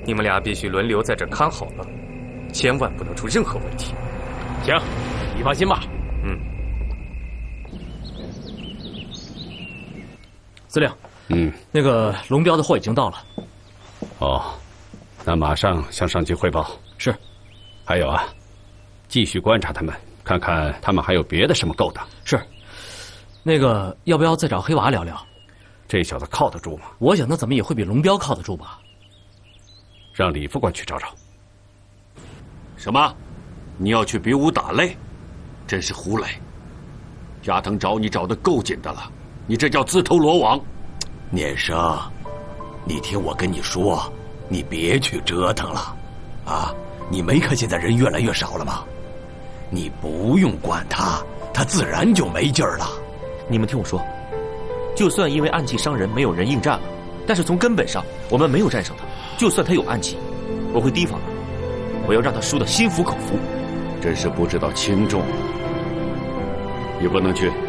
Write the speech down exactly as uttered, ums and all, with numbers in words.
你们俩必须轮流在这看好了，千万不能出任何问题。 行，你放心吧。 嗯。 司令， 嗯， 那个龙标的货已经到了。 哦，那马上向上级汇报。 是。 还有啊，继续观察他们，看看他们还有别的什么勾当。 是。那个，要不要再找黑娃聊聊？ 这小子靠得住吗？ 我想他怎么也会比龙标靠得住吧。 让李副官去找找。 什么？你要去比武打擂？真是胡来！加藤找你找得够紧的了，你这叫自投罗网。 念生，你听我跟你说，你别去折腾了，啊！你没看现在人越来越少了吗？你不用管他，他自然就没劲儿了。 你们听我说，就算因为暗器伤人没有人应战了，但是从根本上我们没有战胜他。就算他有暗器，我会提防他，我要让他输得心服口服。 真是不知道轻重。你不能去。